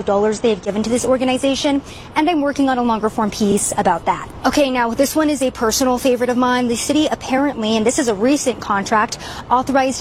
dollars they have given to this organization, and I'm working on a longer form piece about that. Okay, now this one is a personal favorite of mine. The city apparently, and this is a recent contract, authorized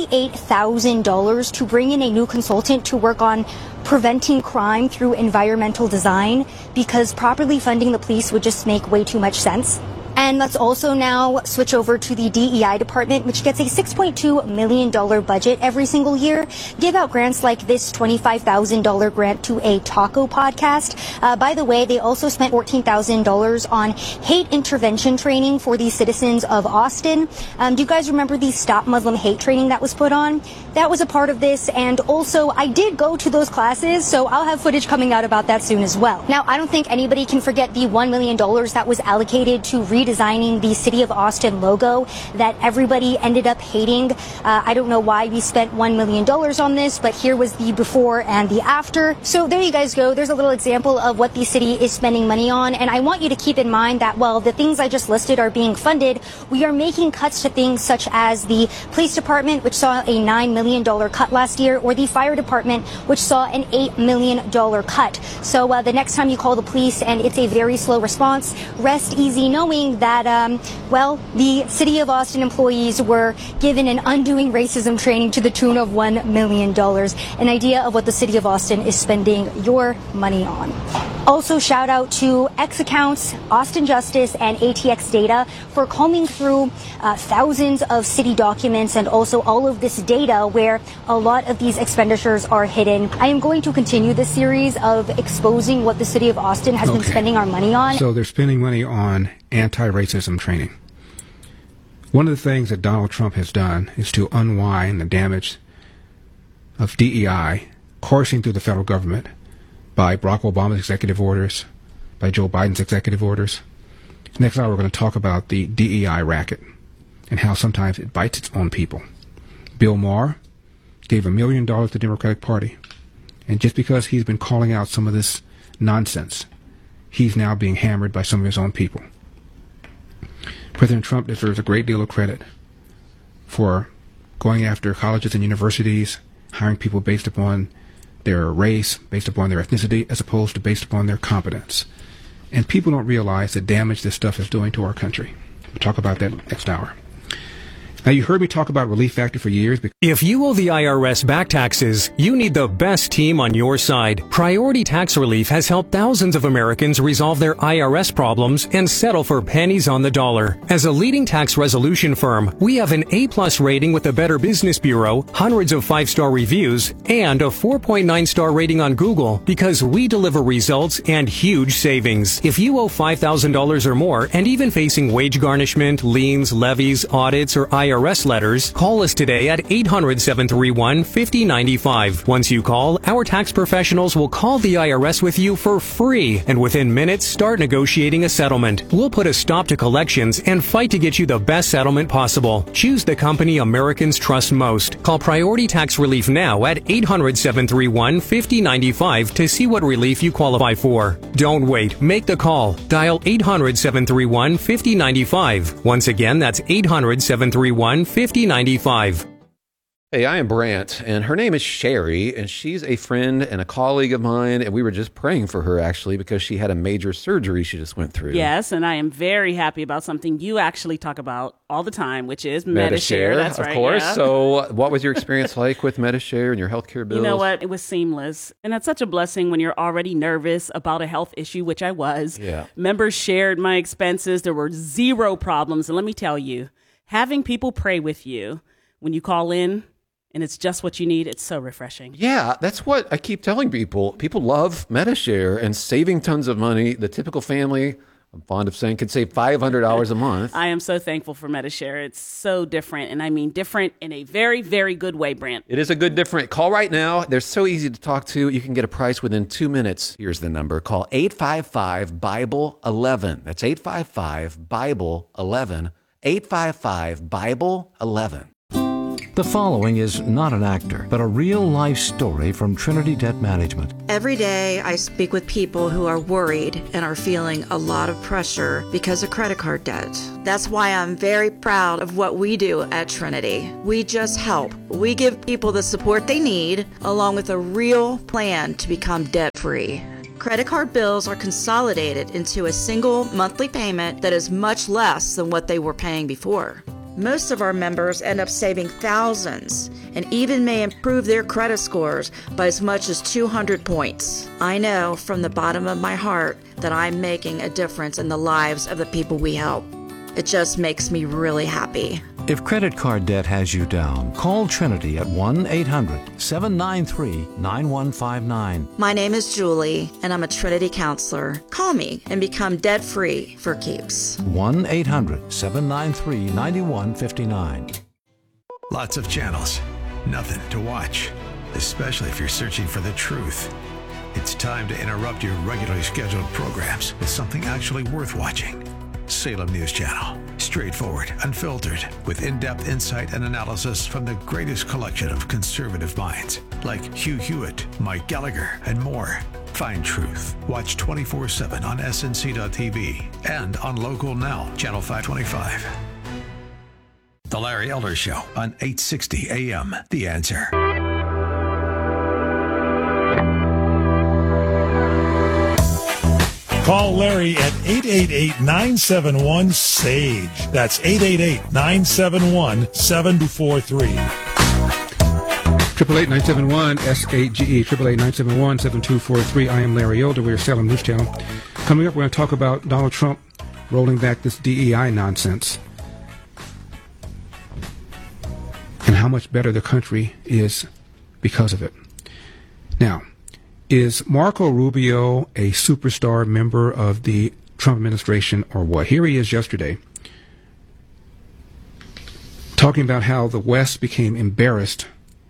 $58,000 to bring in a new consultant to work on preventing crime through environmental design, because properly funding the police would just make way too much sense. And let's also now switch over to the DEI department, which gets a $6.2 million budget every single year. Give out grants like this $25,000 grant to a taco podcast. By the way, they also spent $14,000 on hate intervention training for the citizens of Austin. Do you guys remember the Stop Muslim Hate training that was put on? That was a part of this. And also, I did go to those classes, so I'll have footage coming out about that soon as well. Now, I don't think anybody can forget the $1 million that was allocated to redesigning the City of Austin logo that everybody ended up hating. I don't know why we spent $1 million on this, but here was the before and the after. So there you guys go. There's a little example of what the city is spending money on. And I want you to keep in mind that while the things I just listed are being funded, we are making cuts to things such as the police department, which saw a $9 million cut last year, or the fire department, which saw an $8 million cut. So the next time you call the police and it's a very slow response, rest easy knowing that, well, the City of Austin employees were given an undoing racism training to the tune of $1 million. An idea of what the City of Austin is spending your money on. Also, shout out to X Accounts, Austin Justice, and ATX Data for combing through thousands of city documents and also all of this data where a lot of these expenditures are hidden. I am going to continue this series of exposing what the City of Austin has been spending our money on. So they're spending money on anti-racism training. One of the things that Donald Trump has done is to unwind the damage of DEI coursing through the federal government by Barack Obama's executive orders, by Joe Biden's executive orders. Next hour, we're going to talk about the DEI racket and how sometimes it bites its own people. Bill Maher gave $1 million to the Democratic Party, and just because he's been calling out some of this nonsense, he's now being hammered by some of his own people. President Trump deserves a great deal of credit for going after colleges and universities, hiring people based upon their race, based upon their ethnicity, as opposed to based upon their competence. And people don't realize the damage this stuff is doing to our country. We'll talk about that next hour. Now, you heard me talk about Relief Factor for years. If you owe the IRS back taxes, you need the best team on your side. Priority Tax Relief has helped thousands of Americans resolve their IRS problems and settle for pennies on the dollar. As a leading tax resolution firm, we have an A+ rating with the Better Business Bureau, hundreds of 5-star reviews, and a 4.9-star rating on Google because we deliver results and huge savings. If you owe $5,000 or more and even facing wage garnishment, liens, levies, audits, or IRS letters, call us today at 800-731-5095. Once you call, our tax professionals will call the IRS with you for free, and within minutes, start negotiating a settlement. We'll put a stop to collections and fight to get you the best settlement possible. Choose the company Americans trust most. Call Priority Tax Relief now at 800-731-5095 to see what relief you qualify for. Don't wait. Make the call. Dial 800-731-5095. Once again, that's 800-731-5095. Hey, I am Brant, and her name is Sherry, and she's a friend and a colleague of mine, and we were just praying for her, actually, because she had a major surgery she just went through. Yes, and I am very happy about something you actually talk about all the time, which is Medi-Share. That's right, of course. Yeah. So what was your experience like with Medi-Share and your healthcare bills? You know what? It was seamless. And that's such a blessing when you're already nervous about a health issue, which I was. Yeah. Members shared my expenses. There were zero problems. And let me tell you, having people pray with you when you call in and it's just what you need, it's so refreshing. Yeah, that's what I keep telling people. People love Medi-Share and saving tons of money. The typical family, I'm fond of saying, could save $500 a month. I am so thankful for Medi-Share. It's so different, and I mean different in a very, very good way, Brant. It is a good different. Call right now. They're so easy to talk to. You can get a price within 2 minutes. Here's the number. Call 855-BIBLE-11. That's 855-BIBLE-11. 855-BIBLE-11. The following is not an actor, but a real-life story from Trinity Debt Management. Every day I speak with people who are worried and are feeling a lot of pressure because of credit card debt. That's why I'm very proud of what we do at Trinity. We just help. We give people the support they need, along with a real plan to become debt-free. Credit card bills are consolidated into a single monthly payment that is much less than what they were paying before. Most of our members end up saving thousands and even may improve their credit scores by as much as 200 points. I know from the bottom of my heart that I'm making a difference in the lives of the people we help. It just makes me really happy. If credit card debt has you down, call Trinity at 1-800-793-9159. My name is Julie, and I'm a Trinity counselor. Call me and become debt-free for keeps. 1-800-793-9159. Lots of channels, nothing to watch, especially if you're searching for the truth. It's time to interrupt your regularly scheduled programs with something actually worth watching. Salem News Channel. Straightforward, unfiltered, with in-depth insight and analysis from the greatest collection of conservative minds, like Hugh Hewitt, Mike Gallagher, and more. Find truth. Watch 24/7 on SNC.TV and on Local Now, Channel 525. The Larry Elder Show on 860 AM. The Answer. Call Larry at 888-971-SAGE. That's 888-971-7243. 888-971-SAGE, 888-971-7243. I am Larry Elder. We're Salem News Channel. Coming up, we're going to talk about Donald Trump rolling back this DEI nonsense and how much better the country is because of it. Now, is Marco Rubio a superstar member of the Trump administration or what? Here he is yesterday talking about how the West became embarrassed.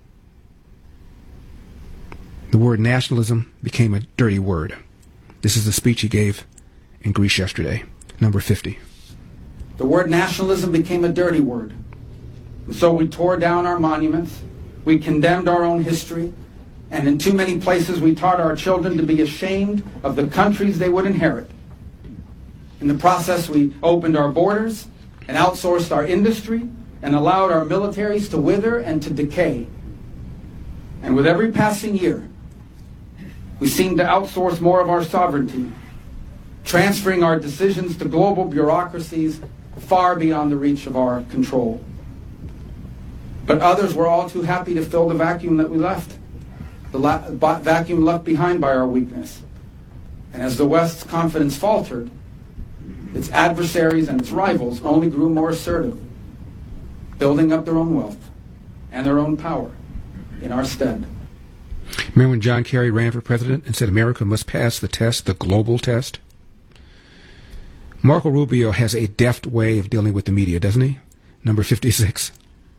The word nationalism became a dirty word. This is the speech he gave in Greece yesterday, number 50. The word nationalism became a dirty word. And so we tore down our monuments, we condemned our own history, and in too many places we taught our children to be ashamed of the countries they would inherit. In the process, we opened our borders and outsourced our industry and allowed our militaries to wither and to decay. And with every passing year, we seem to outsource more of our sovereignty, transferring our decisions to global bureaucracies far beyond the reach of our control. But others were all too happy to fill the vacuum that we left. The vacuum left behind by our weakness. And as the West's confidence faltered, its adversaries and its rivals only grew more assertive, building up their own wealth and their own power in our stead. Remember when John Kerry ran for president and said America must pass the test, the global test? Marco Rubio has a deft way of dealing with the media, doesn't he? Number 56.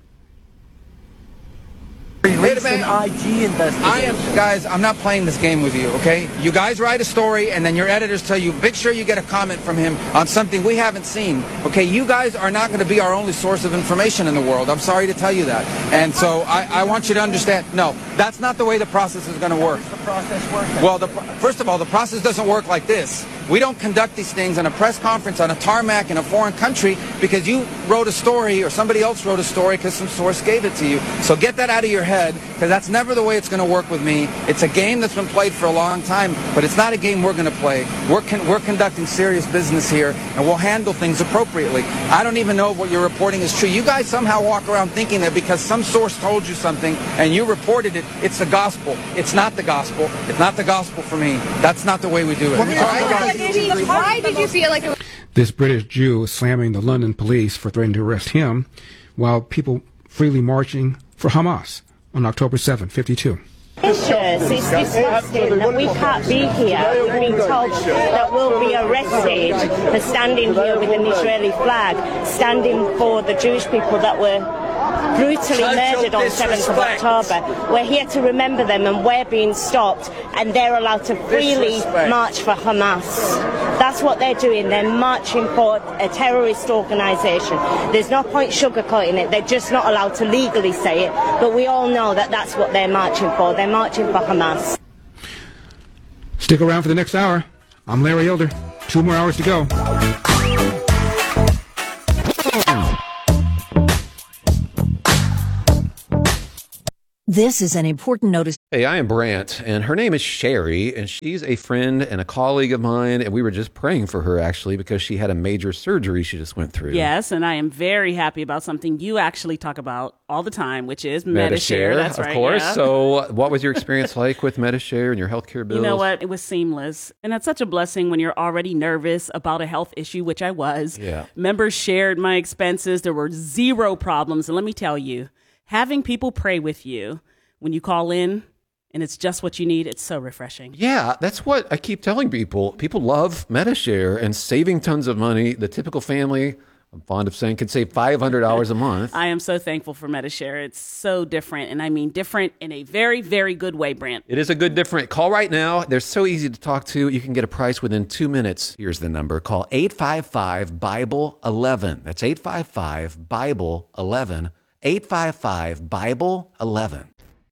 Wait a minute. IG investigation. Guys, I'm not playing this game with you, okay? You guys write a story, and then your editors tell you, make sure you get a comment from him on something we haven't seen, okay? You guys are not going to be our only source of information in the world. I'm sorry to tell you that. And so I want you to understand, no, that's not the way the process is going to work. How does the process work? Well, first of all, the process doesn't work like this. We don't conduct these things in a press conference on a tarmac in a foreign country because you wrote a story or somebody else wrote a story because some source gave it to you. So get that out of your head, because that's never the way it's going to work with me. It's a game that's been played for a long time, but it's not a game we're going to play. We're conducting serious business here, and we'll handle things appropriately. I don't even know if what you're reporting is true. You guys somehow walk around thinking that because some source told you something and you reported it, it's the gospel. It's not the gospel. It's not the gospel for me. That's not the way we do it. Why did you feel like it was... This British Jew is slamming the London police for threatening to arrest him while people freely marching for Hamas on October 7, 52. It's disgusting that we can't be here. We've been told that we'll be arrested for standing here with an Israeli flag, standing for the Jewish people that were brutally murdered on 7th of October. We're here to remember them, and we're being stopped, and they're allowed to freely march for Hamas. That's what they're doing. They're marching for a terrorist organisation. There's no point sugarcoating it. They're just not allowed to legally say it, but we all know that that's what they're marching for. They're marching for Hamas. Stick around for the next hour. I'm Larry Elder. 2 more hours to go. This is an important notice. Hey, I am Brant, and her name is Sherry, and she's a friend and a colleague of mine, and we were just praying for her, actually, because she had a major surgery she just went through. Yes, and I am very happy about something you actually talk about all the time, which is Medi-Share. That's right, of course. Yeah. So what was your experience like with Medi-Share and your healthcare bills? You know what? It was seamless. And that's such a blessing when you're already nervous about a health issue, which I was. Yeah. Members shared my expenses. There were zero problems. And let me tell you, having people pray with you when you call in and it's just what you need, it's so refreshing. Yeah, that's what I keep telling people. People love Medi-Share and saving tons of money. The typical family, I'm fond of saying, could save $500 a month. I am so thankful for Medi-Share. It's so different, and I mean different in a very, very good way, Brant. It is a good different. Call right now. They're so easy to talk to. You can get a price within 2 minutes. Here's the number. Call 855-BIBLE-11. That's 855-BIBLE-11. 855-BIBLE-11.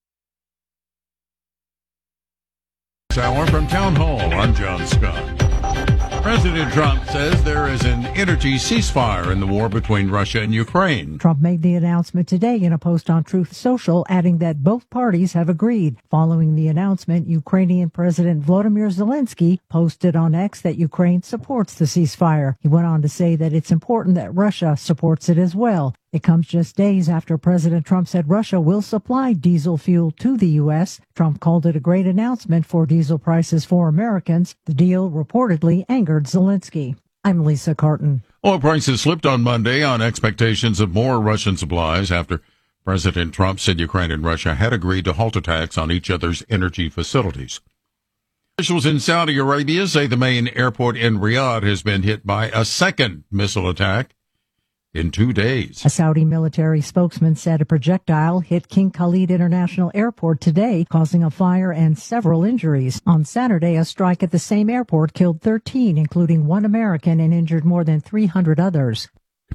Hour from Town Hall. I'm John Scott. President Trump says there is an energy ceasefire in the war between Russia and Ukraine. Trump made the announcement today in a post on Truth Social, adding that both parties have agreed. Following the announcement, Ukrainian President Volodymyr Zelensky posted on X that Ukraine supports the ceasefire. He went on to say that it's important that Russia supports it as well. It comes just days after President Trump said Russia will supply diesel fuel to the U.S. Trump called it a great announcement for diesel prices for Americans. The deal reportedly angered Zelensky. I'm Lisa Carton. Oil prices slipped on Monday on expectations of more Russian supplies after President Trump said Ukraine and Russia had agreed to halt attacks on each other's energy facilities. Officials in Saudi Arabia say the main airport in Riyadh has been hit by a second missile attack in 2 days. A Saudi military spokesman said a projectile hit King Khalid International Airport today, causing a fire and several injuries. On Saturday, a strike at the same airport killed 13, including 1 American, and injured more than 300 others.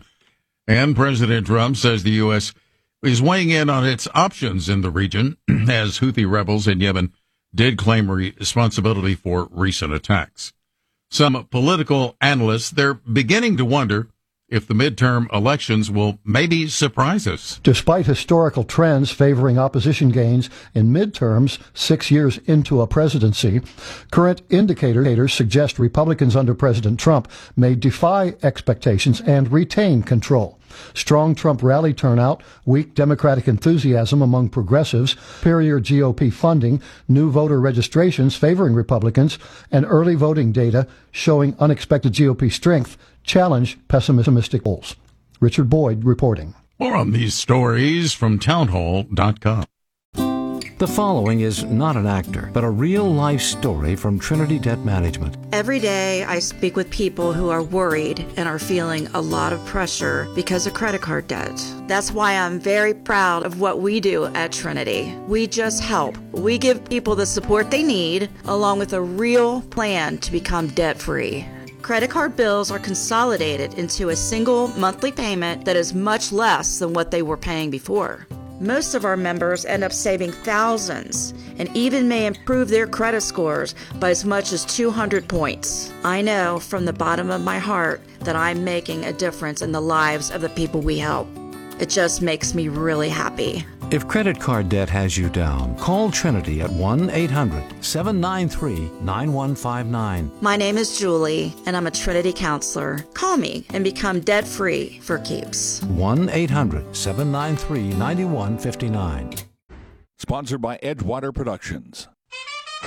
And President Trump says the U.S. is weighing in on its options in the region as Houthi rebels in Yemen did claim responsibility for recent attacks. Some political analysts, they're beginning to wonder if the midterm elections will maybe surprise us. Despite historical trends favoring opposition gains in midterms 6 years into a presidency, current indicators suggest Republicans under President Trump may defy expectations and retain control. Strong Trump rally turnout, weak Democratic enthusiasm among progressives, superior GOP funding, new voter registrations favoring Republicans, and early voting data showing unexpected GOP strength challenge pessimistic polls. Richard Boyd reporting. More on these stories from townhall.com. The following is not an actor, but a real-life story from Trinity Debt Management. Every day I speak with people who are worried and are feeling a lot of pressure because of credit card debt. That's why I'm very proud of what we do at Trinity. We just help. We give people the support they need, along with a real plan to become debt-free. Credit card bills are consolidated into a single monthly payment that is much less than what they were paying before. Most of our members end up saving thousands and even may improve their credit scores by as much as 200 points. I know from the bottom of my heart that I'm making a difference in the lives of the people we help. It just makes me really happy. If credit card debt has you down, call Trinity at 1-800-793-9159. My name is Julie, and I'm a Trinity counselor. Call me and become debt-free for keeps. 1-800-793-9159. Sponsored by Edgewater Productions.